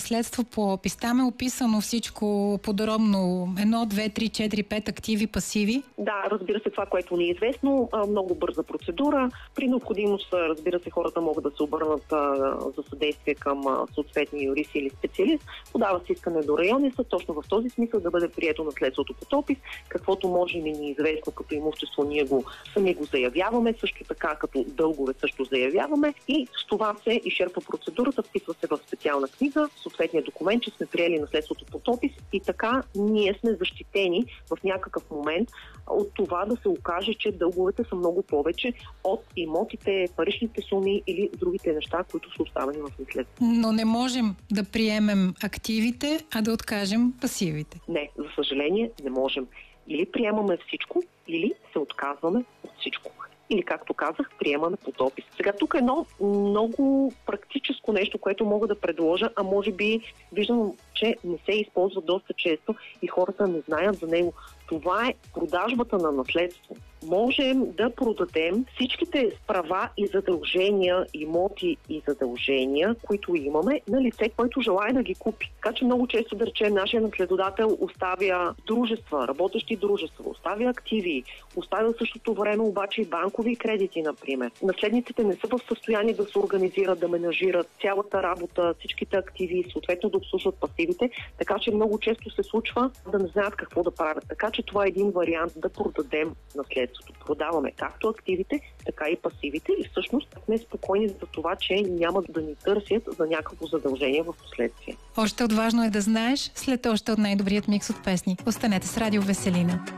наследство по опис. Там е описано всичко подробно. 1, 2, 3, 4, 5 активи, пасиви. Да, разбира се, това, което ни е известно. Много бърза процедура. При необходимост, разбира се, хората могат да се обърнат за съдействие към съответни юрист или специалист. Подава се искане до районния съд, точно в този смисъл да бъде прието наследството под опис. Каквото може и ни е известно като имущество, ние сами го заявяваме, също така като дългове също заявяваме и с това се изчерпва процедурата, вписва се в специална книга, съответния документ, че сме приели наследството под опис и така ние сме защитени в някакъв момент от това да се окаже, че дълговете са много повече от имотите, паричните суми или другите неща, които са оставени в наследство. Но не можем да приемем активите, а да откажем пасивите. Не, за съжаление не можем. Или приемаме всичко, или се отказваме от всичко. Или, както казах, приемаме под опис. Сега тук е едно много практическо нещо, което мога да предложа, а може би виждам, че не се използва доста често и хората не знаят за него. Това е продажбата на наследство. Можем да продадем всичките права и задължения, имоти и задължения, които имаме на лице, който желае да ги купи. Така че много често, да речем, нашия наследодател оставя дружества, работещи дружества, оставя активи, оставя в същото време обаче и банкови кредити, например. Наследниците не са в състояние да се организират, да менажират цялата работа, всичките активи и съответно да обслужват пасивите, така че много често се случва да не знаят какво да правят. Така че това е един вариант да продадем наследството. Продаваме както активите, така и пасивите и всъщност сме спокойни за това, че няма да ни търсят за някакво задължение в последствие. Още от важно е да знаеш, след още от най-добрият микс от песни. Останете с Радио Веселина.